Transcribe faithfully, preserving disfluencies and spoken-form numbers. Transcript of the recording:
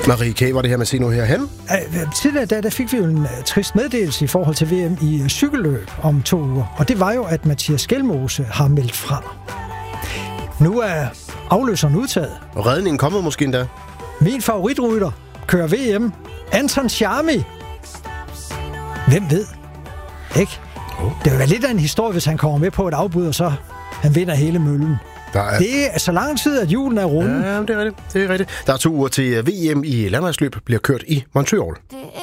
Marie K., var det her med at se nu herhen? Tidligere der, der fik vi jo en trist meddelelse i forhold til V M i cykelløb om to uger. Og det var jo, at Mathias Skelmose har meldt fra. Nu er afløseren udtaget. Og redningen kommer måske endda. Min favoritrytter kører V M. Anton Charmi. Hvem ved? Ikke? Oh. Det vil være lidt af en historie, hvis han kommer med på et afbud, og så han vinder hele møllen. Er... Det er så lang tid, at julen er runde. Ja, det er rigtigt. Det er rigtigt. Der er to uger til V M i landevejsløb bliver kørt i Montreal.